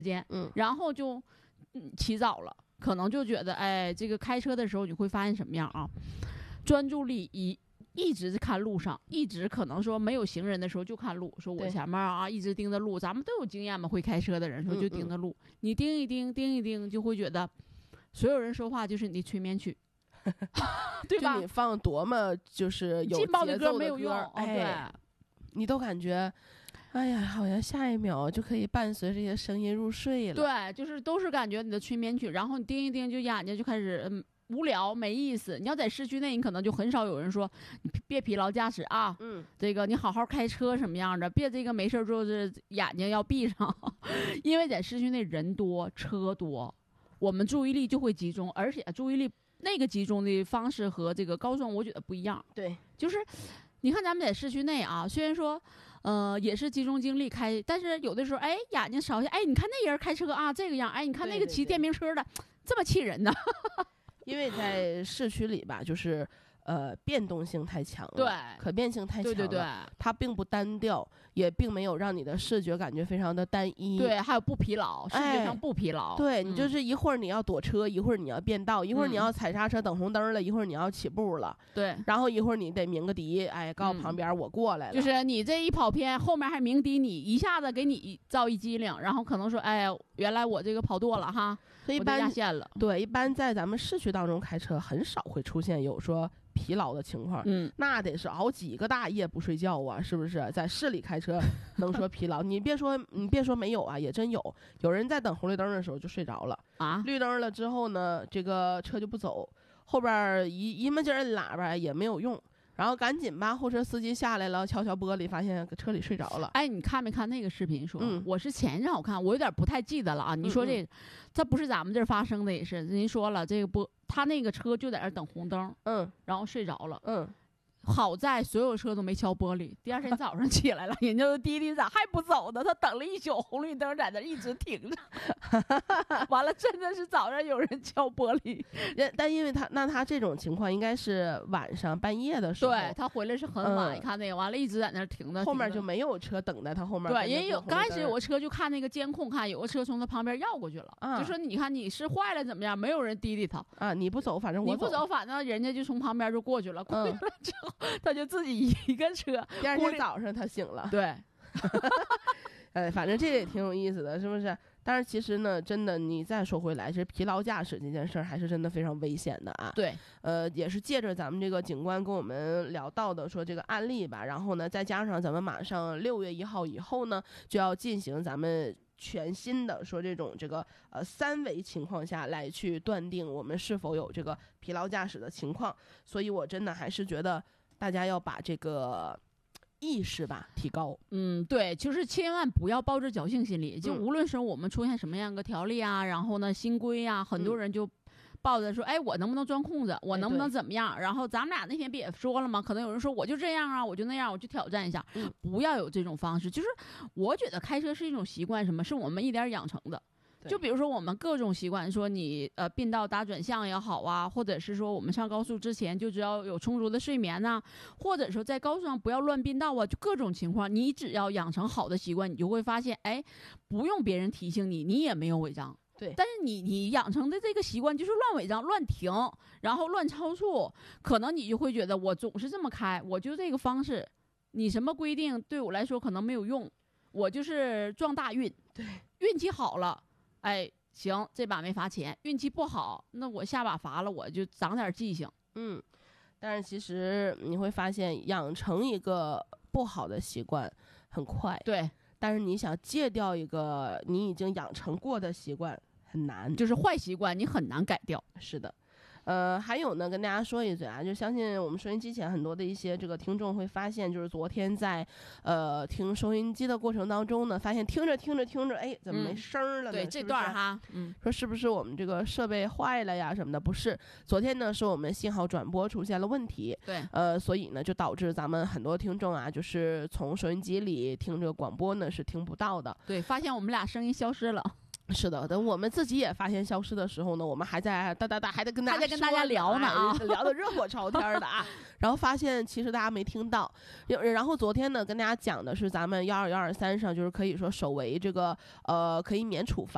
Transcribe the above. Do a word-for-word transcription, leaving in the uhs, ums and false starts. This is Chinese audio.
间， 嗯， 然后就嗯起早了，可能就觉得哎，这个开车的时候你会发现什么样啊？专注力一一直看路上，一直可能说没有行人的时候就看路，说我前面啊一直盯着路，咱们都有经验嘛，会开车的人说就盯着路，嗯嗯你盯一盯盯一盯，就会觉得所有人说话就是你的催眠曲。对吧？ 就你放多么就是有劲爆的歌没有用， 哎， 对， 你都感觉，哎呀，好像下一秒就可以伴随这些声音入睡了。 对，就是都是感觉你的催眠曲，然后你盯一盯，就眼睛就开始嗯无聊没意思。你要在市区内，你可能就很少有人说你别疲劳驾驶啊， 嗯， 这个你好好开车什么样的，别这个没事就是眼睛要闭上，因为在市区内人多车多，我们注意力就会集中，而且注意力。那个集中的方式和这个高中我觉得不一样， 对， 就是你看咱们在市区内啊，虽然说呃也是集中精力开，但是有的时候哎眼睛少一下，哎你看那人开车啊这个样，哎你看那个骑电瓶车的，对对对，这么气人呢。 因为在市区里吧，就是呃变动性太强了， 对， 可变性太强了， 对对对， 它并不单调，也并没有让你的视觉感觉非常的单一， 对，还有不疲劳，视觉上不疲劳， 哎、对、 嗯、 你就是一会儿你要躲车，一会儿你要变道，一会儿你要踩刹车等红灯了，一会儿你要起步了， 对， 然后一会儿你得鸣个笛，哎，告诉旁边我过来了、 嗯，就是你这一跑偏，后面还鸣笛，你一下子给你造一机灵，然后可能说，哎，原来我这个跑多了哈， 所以一般压线了， 对，一般在咱们市区当中开车很少会出现有说疲劳的情况， 嗯， 那得是熬几个大夜不睡觉啊，是不是？在市里开车能说疲劳？你别说，你别说没有啊，也真有，有人在等红绿灯的时候就睡着了啊， 绿灯了之后呢，这个车就不走，后边一一门劲摁喇叭也没有用。然后赶紧吧，后车司机下来了，敲敲玻璃，发现搁车里睡着了。 哎，你看没看那个视频说？ 嗯、 我是前一阵我看，我有点不太记得了啊。你说这， 嗯嗯这不是咱们这儿发生的，也是人说了，这个不，他那个车就在那儿等红灯， 嗯， 然后睡着了， 嗯。 好在所有车都没敲玻璃，第二天早上起来了，人家都滴滴咋还不走呢？他等了一宿红绿灯，在那一直停着。完了，真的是早上有人敲玻璃。 但因为他那他这种情况应该是晚上半夜的时候， 对他回来是很晚， 嗯、 你看那个，完了一直在那儿停着， 后面就没有车等在他后面。 对，也有刚开始有个车就看那个监控，看有个车从他旁边绕过去了， 啊、 就说你看你是坏了怎么样？没有人滴滴他啊，你不走，反正我你不走，反正人家就从旁边就过去了。过去了之后， 嗯、 他就自己一个车。 第二天早上他醒了， 对。 呃，反正这也挺有意思的，是不是？但是其实呢，真的，你再说回来，这疲劳驾驶这件事儿还是真的非常危险的啊。 对， 呃，也是借着咱们这个警官跟我们聊到的说这个案例吧，然后呢，再加上咱们马上六月一号以后呢，就要进行咱们全新的说这种这个呃三维情况下来去断定我们是否有这个疲劳驾驶的情况，所以我真的还是觉得大家要把这个意识吧提高。 嗯，对，就是千万不要抱着侥幸心理，就无论是我们出现什么样的条例啊，嗯、然后呢新规啊，很多人就抱着说，哎，我能不能钻空子，我能不能怎么样？然后咱们俩那天不也说了吗？可能有人说我就这样啊，我就那样，我就挑战一下。 嗯、 不要有这种方式，就是我觉得开车是一种习惯，什么是我们一点养成的。就比如说我们各种习惯，说你呃并道打转向也好啊，或者是说我们上高速之前就只要有充足的睡眠呐、啊，或者说在高速上不要乱并道啊，就各种情况，你只要养成好的习惯，你就会发现，哎，不用别人提醒你，你也没有违章。 对， 但是你你养成的这个习惯就是乱违章、乱停，然后乱超速，可能你就会觉得我总是这么开，我就这个方式，你什么规定对我来说可能没有用，我就是撞大运， 对， 运气好了。哎，行，这把没罚钱，运气不好，那我下把罚了，我就长点记性。 嗯，但是其实你会发现，养成一个不好的习惯很快， 对。 但是你想戒掉一个你已经养成过的习惯很难， 就是坏习惯你很难改掉。 是的。呃，还有呢，跟大家说一嘴啊，就相信我们收音机前很多的一些这个听众会发现，就是昨天在呃听收音机的过程当中呢，发现听着听着听着，哎，怎么没声了呢？ 嗯、对， 是是这段哈，嗯， 说是不是我们这个设备坏了呀什么的？不是，昨天呢是我们信号转播出现了问题， 对， 呃，所以呢就导致咱们很多听众啊，就是从收音机里听这个广播呢是听不到的， 对，发现我们俩声音消失了。 是的，等我们自己也发现消失的时候呢，我们还在哒哒哒，还得跟大家还得跟大家聊呢啊， 聊得热火朝天的啊。然后发现其实大家没听到。然后昨天呢，跟大家讲的是咱们幺二幺二三上，就是可以说首为这个呃可以免处罚。